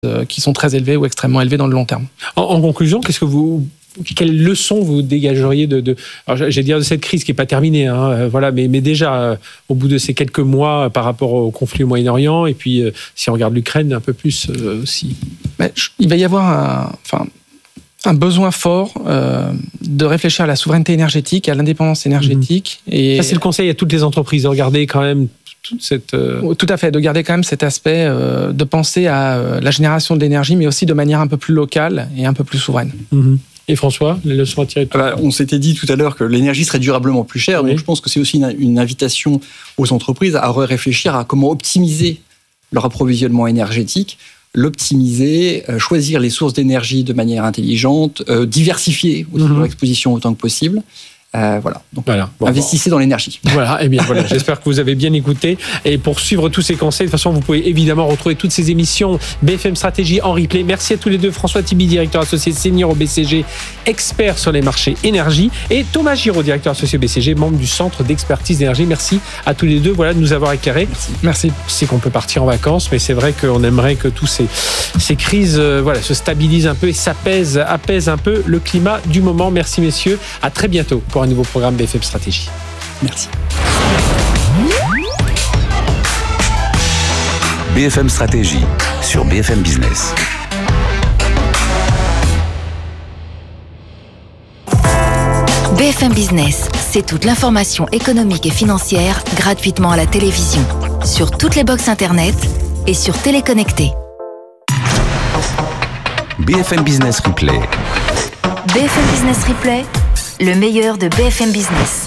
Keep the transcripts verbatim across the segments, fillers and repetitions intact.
euh, qui sont très élevées ou extrêmement élevées dans le long terme. En, en conclusion, qu'est-ce que vous... Quelles leçons vous dégageriez de, de alors j'ai dire de cette crise qui n'est pas terminée, hein, voilà, mais, mais déjà euh, au bout de ces quelques mois euh, par rapport au conflit au Moyen-Orient, et puis euh, si on regarde l'Ukraine un peu plus euh, aussi. Mais, il va y avoir un, enfin, un besoin fort euh, de réfléchir à la souveraineté énergétique, à l'indépendance énergétique. Mmh. Et ça, c'est le conseil à toutes les entreprises de regarder quand même toute cette. Euh... Tout à fait, de garder quand même cet aspect euh, de penser à euh, la génération de l'énergie, mais aussi de manière un peu plus locale et un peu plus souveraine. Mmh. Et François, les leçons à tirer de tout bah, on s'était dit tout à l'heure que l'énergie serait durablement plus chère, oui. Donc je pense que c'est aussi une, une invitation aux entreprises à réfléchir à comment optimiser leur approvisionnement énergétique, l'optimiser, euh, choisir les sources d'énergie de manière intelligente, euh, diversifier aussi mm-hmm. leur exposition autant que possible. Euh, voilà. Donc, voilà. Bon, investissez bon. dans l'énergie. Voilà. Eh bien, voilà. J'espère que vous avez bien écouté. Et pour suivre tous ces conseils, de toute façon, vous pouvez évidemment retrouver toutes ces émissions B F M Stratégie en replay. Merci à tous les deux. François Tibi, directeur associé senior au B C G, expert sur les marchés énergie, et Thomas Giraud, directeur associé au B C G, membre du Centre d'expertise d'énergie. Merci à tous les deux. Voilà, de nous avoir éclairés. Merci. Merci. C'est qu'on peut partir en vacances, mais c'est vrai qu'on aimerait que tous ces, ces crises, euh, voilà, se stabilisent un peu et s'apaisent, apaisent un peu le climat du moment. Merci, messieurs. À très bientôt pour un nouveau programme B F M Stratégie. Merci. B F M Stratégie sur B F M Business. B F M Business, c'est toute l'information économique et financière gratuitement à la télévision, sur toutes les box internet et sur Téléconnecté. B F M Business Replay. B F M Business Replay, le meilleur de B F M Business.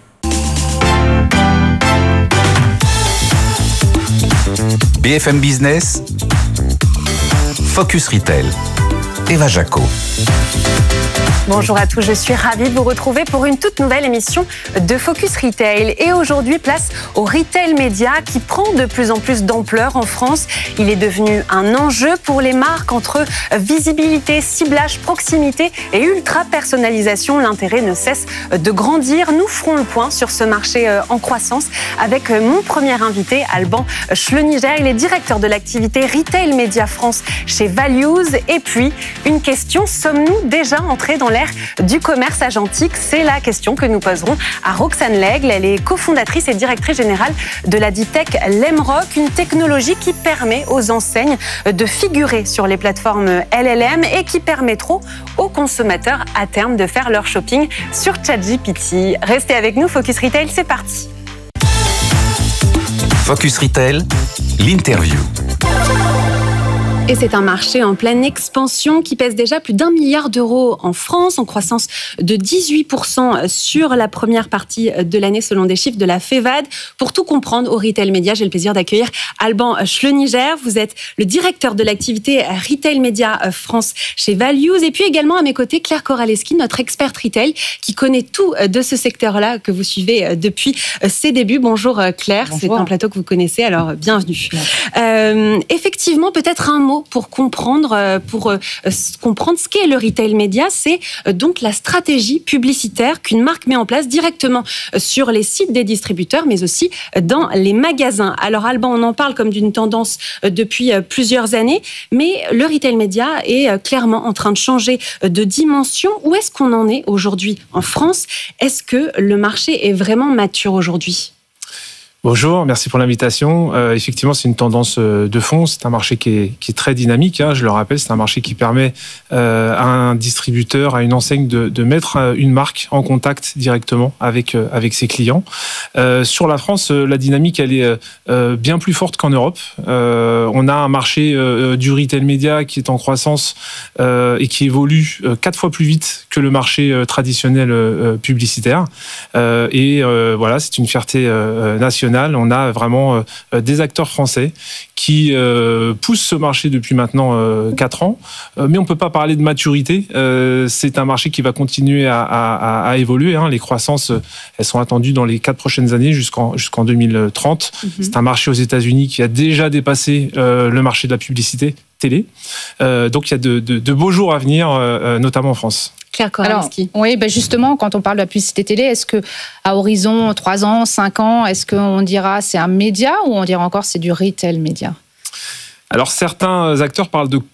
B F M Business, Focus Retail, Eva Jaco. Bonjour à tous, je suis ravie de vous retrouver pour une toute nouvelle émission de Focus Retail. Et aujourd'hui, place au retail média qui prend de plus en plus d'ampleur en France. Il est devenu un enjeu pour les marques entre visibilité, ciblage, proximité et ultra-personnalisation. L'intérêt ne cesse de grandir. Nous ferons le point sur ce marché en croissance avec mon premier invité, Alban Schleniger. Il est directeur de l'activité Retail Média France chez Values. Et puis, une question, sommes-nous déjà entrés dans l'ère du commerce agentique? C'est la question que nous poserons à Roxane Lègle. Elle est cofondatrice et directrice générale de la D-Tech Lemrock, une technologie qui permet aux enseignes de figurer sur les plateformes L L M et qui permettront aux consommateurs à terme de faire leur shopping sur ChatGPT. Restez avec nous, Focus Retail, c'est parti. Focus Retail, l'interview. Et c'est un marché en pleine expansion qui pèse déjà plus d'un milliard d'euros en France, en croissance de dix-huit pour cent sur la première partie de l'année selon des chiffres de la FEVAD. Pour tout comprendre au Retail Média, j'ai le plaisir d'accueillir Alban Schleniger. Vous êtes le directeur de l'activité Retail Média France chez Values. Et puis également à mes côtés, Claire Koraleski, notre experte retail qui connaît tout de ce secteur-là que vous suivez depuis ses débuts. Bonjour Claire, Bonjour. C'est un plateau que vous connaissez, alors bienvenue. Euh, effectivement, peut-être un mot pour comprendre, pour comprendre ce qu'est le retail média, c'est donc la stratégie publicitaire qu'une marque met en place directement sur les sites des distributeurs, mais aussi dans les magasins. Alors Alban, on en parle comme d'une tendance depuis plusieurs années, mais le retail média est clairement en train de changer de dimension. Où est-ce qu'on en est aujourd'hui en France? Est-ce que le marché est vraiment mature aujourd'hui? Bonjour, merci pour l'invitation. Euh, effectivement, c'est une tendance de fond. C'est un marché qui est, qui est très dynamique. Hein, je le rappelle, c'est un marché qui permet euh, à un distributeur, à une enseigne de, de mettre une marque en contact directement avec euh, avec ses clients. Euh, sur la France, la dynamique elle est euh, bien plus forte qu'en Europe. Euh, on a un marché euh, du retail média qui est en croissance euh, et qui évolue euh, quatre fois plus vite que le marché euh, traditionnel euh, publicitaire. Euh, et euh, voilà, c'est une fierté euh, nationale. On a vraiment euh, des acteurs français qui euh, poussent ce marché depuis maintenant euh, quatre ans. Euh, mais on ne peut pas parler de maturité. Euh, c'est un marché qui va continuer à, à, à évoluer. Hein. Les croissances, elles sont attendues dans les quatre prochaines années jusqu'en, jusqu'en deux mille trente. Mm-hmm. C'est un marché aux États-Unis qui a déjà dépassé euh, le marché de la publicité télé. Euh, donc il y a de, de, de beaux jours à venir, euh, notamment en France. Claire Koraleski. Alors, oui, ben justement, quand on parle de la publicité télé, est-ce que à horizon trois ans, cinq ans, est-ce qu'on dira c'est un média ou on dira encore c'est du retail média? Alors certains acteurs parlent de